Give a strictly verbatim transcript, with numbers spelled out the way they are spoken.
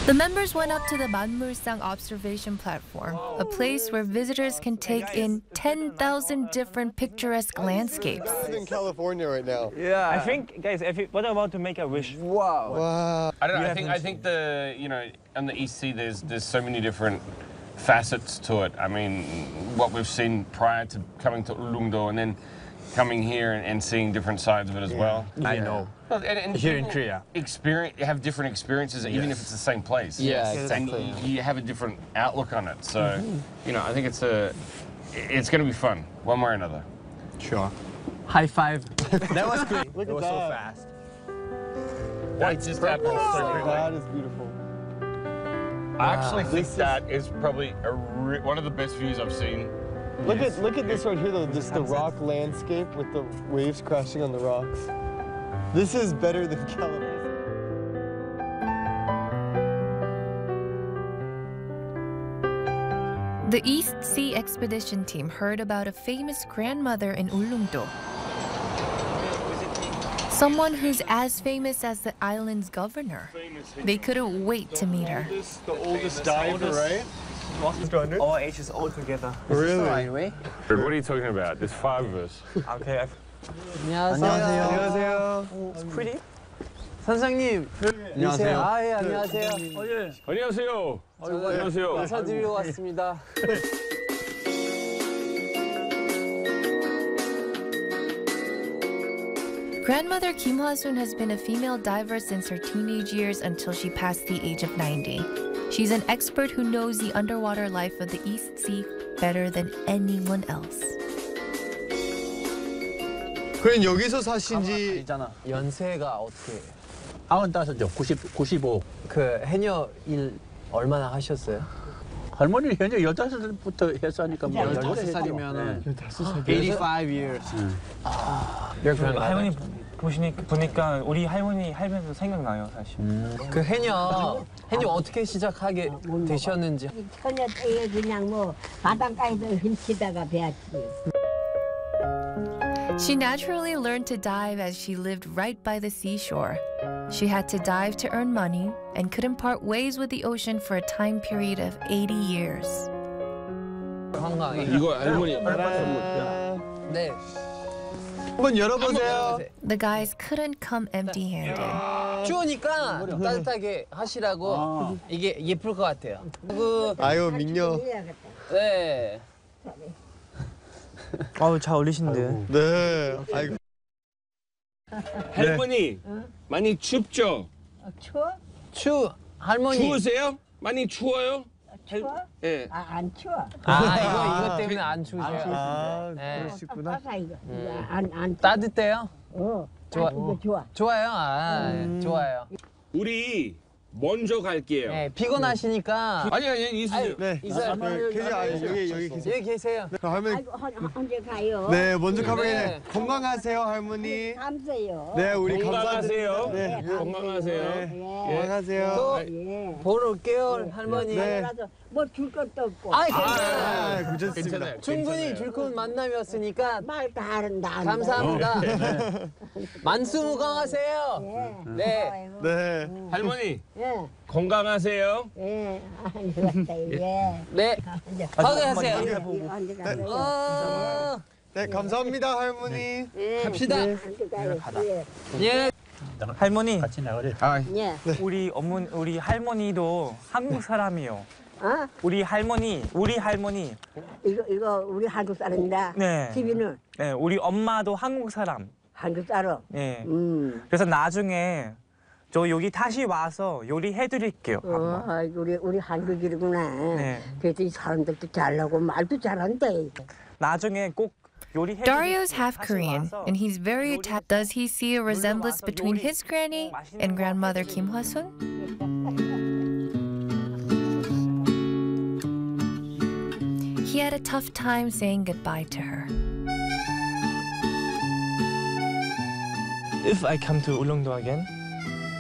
The members went up to the Manmulsang observation platform, a place where visitors can take in ten thousand different picturesque landscapes. This is in California right now. Yeah. I think, guys, if you, what about to make a wish? Wow. Wow. I don't know. I think I think the you know on the East Sea there's there's so many different facets to it. I mean, what we've seen prior to coming to Ulleungdo and then coming here and, and seeing different sides of it as yeah. well. I yeah. know. Well, and, and here in Korea, experience have different experiences, yes. even if it's the same place. Yeah, exactly. And you have a different outlook on it. So, mm-hmm. you know, I think it's a it's going to be fun, one way or another. Sure. High five. That was great. Look it was that. so fast. That just happened so quickly. That is beautiful. I actually wow. think this that is, is probably a re one of the best views I've seen. Look yes. at look at this right here though, just the rock landscape with the waves crashing on the rocks. This is better than California. The East Sea Expedition team heard about a famous grandmother in Ulleungdo. Someone who's as famous as the island's governor. They couldn't wait to meet her. The oldest diver, right? All ages all together. Really? Right, What are you talking about? There's five of us. Okay. 안녕하세요. 안녕하세요. It's pretty. 선생님. 안녕하세요. 아, 예, 안녕하세요. 어, 예. 안녕하세요. 안녕하세요. 인사드리러 왔습니다. Grandmother Kim Hwa-soon has been a female diver since her teenage years until she passed the age of ninety. She's an expert who knows the underwater life of the East Sea better than anyone else. 그럼 여기서 사신 지 연세가 어떻게? 아흔다섯이죠. 구십, 구십오. 그 해녀 일 얼마나 하셨어요? 할머니는 현재 열다섯 살부터 해서 하니까 뭐 열다섯 살이면은 eighty-five years. 아, 할머니 보시니까 보니까 우리 할머니 할면서 생각나요 사실. 음. 그 해녀 해녀 어떻게 시작하게 되셨는지. 처녀 때에 그냥 뭐 바닷가에서 훔치다가 배웠지. She naturally learned to dive as she lived right by the seashore. She had to dive to earn money and couldn't part ways with the ocean for a time period of eighty years. 한강에. 이거 할머니. 네. 한번 열어보세요. The guys couldn't come empty-handed. 추우니까 따뜻하게 하시라고 이게 예쁠 것 같아요. 그 아유 민녀. 네. 아우 잘 어울리신데. 네. 아이고. 할머니 많이 춥죠? 추워? 추 할머니. 추우세요? 많이 추워요? 추워? 예. 아, 안 추워. 아 이거 이거 때문에 안 추우세요. 아, 네. 그러시구나. 아까 이거 안 안 따뜻해요? 어. 좋아. 아, 이거 좋아. 좋아요. 아 음. 좋아요. 우리 먼저 갈게요. 네, 피곤하시니까. 아니 아니 이수지. 네. 이사요. 그, 계세요. 아, 여기 여기 계세요. 여기 계세요. 네, 할머니. 아이고 헌- 언제 가요? 네, 먼저 가면 네. 건강하세요, 할머니. 감사해요. 네, 우리 건강하세요. 감사드립니다. 네. 건강하세요. 예. 건강하세요. 또 예. 보러 올게요, 할머니. 네. 뭐줄 것도 없고. 아이, 아, 괜찮아요. 괜찮습니다. 충분히 줄 건 만남이었으니까 말 다 한다. 감사합니다. 만수무강하세요. 예. 네. 아이고. 네. 할머니 예. 건강하세요. 예. 아니 왔다. 예. 네. 이제 하겠어요. 이거 언제 가요? 어, 네, 감사합니다, 할머니. 예. 갑시다. 언제 가요? 예. 예. 할머니 같이 나가래. 아, 예. 우리 어머니 우리 할머니도 한국 사람이요. 어? 우리 할머니 우리 할머니 이거 이거 우리 한국 사람이다. 네. 티비는 네 우리 엄마도 한국 사람. 한국 사람. 네. 음. 그래서 나중에 저 여기 다시 와서 요리해 드릴게요. 어, 아이고, 우리 우리 한국이구나. 네. 그래서 이 사람들도 잘하고 말도 잘한대. 나중에 꼭 요리해 Dario's 드릴게요. half 다시 Korean, 와서 and he's very 요리- attached. Does he see a resemblance between his granny and grandmother Kim Hwa-soon? He had a tough time saying goodbye to her. If I come to Ulleungdo again,